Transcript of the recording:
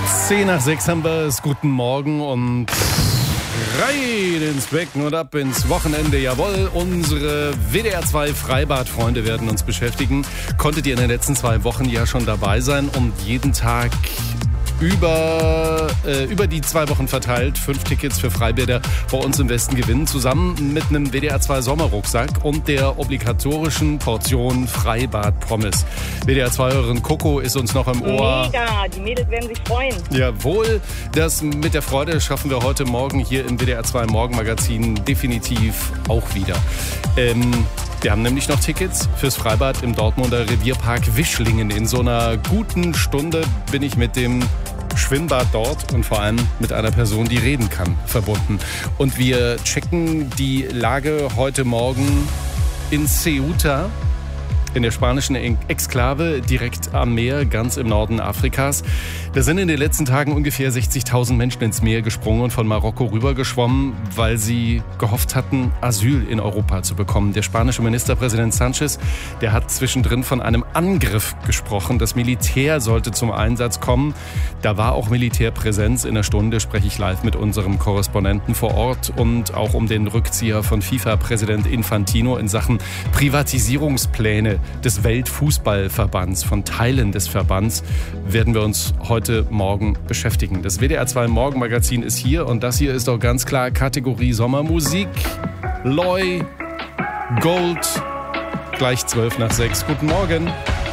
10:05 haben wir es. Guten Morgen und rein ins Becken und ab ins Wochenende. Jawohl, unsere WDR 2 Freibad-Freunde werden uns beschäftigen. Konntet ihr in den letzten 2 Wochen ja schon dabei sein und jeden Tag über die 2 Wochen verteilt 5 Tickets für Freibäder bei uns im Westen gewinnen, zusammen mit einem WDR 2 Sommerrucksack und der obligatorischen Portion Freibad-Pommes. WDR 2 euren Coco ist uns noch im Ohr. Mega, die Mädels werden sich freuen. Jawohl, das mit der Freude schaffen wir heute Morgen hier im WDR 2 Morgenmagazin definitiv auch wieder. Wir haben nämlich noch Tickets fürs Freibad im Dortmunder Revierpark Wischlingen. In so einer guten Stunde bin ich mit dem Schwimmbad dort und vor allem mit einer Person, die reden kann, verbunden. Und wir checken die Lage heute Morgen in Ceuta, in der spanischen Exklave, direkt am Meer, ganz im Norden Afrikas. Da sind in den letzten Tagen ungefähr 60.000 Menschen ins Meer gesprungen und von Marokko rübergeschwommen, weil sie gehofft hatten, Asyl in Europa zu bekommen. Der spanische Ministerpräsident Sánchez, der hat zwischendrin von einem Angriff gesprochen. Das Militär sollte zum Einsatz kommen. Da war auch Militärpräsenz. In einer Stunde spreche ich live mit unserem Korrespondenten vor Ort und auch um den Rückzieher von FIFA-Präsident Infantino in Sachen Privatisierungspläne des Weltfußballverbands, von Teilen des Verbands, werden wir uns heute Morgen beschäftigen. Das WDR 2 Morgenmagazin ist hier und das hier ist doch ganz klar Kategorie Sommermusik. Loy, Gold, gleich 5:12. Guten Morgen.